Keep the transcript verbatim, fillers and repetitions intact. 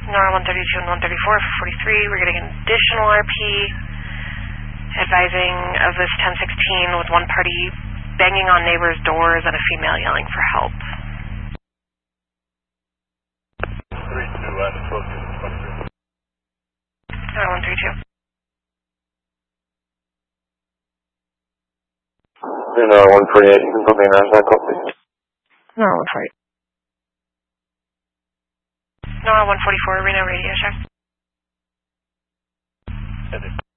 NORA one thirty-two and one thirty-four for forty-three. We're getting an additional R P advising of this ten sixteen with one party banging on neighbors' doors and a female yelling for help. three two, I'm approaching twenty-three. NORA one thirty-two. NORA one forty-eight, you can put me in as that copy. NORA one forty. NORA one forty-four, Reno radio check.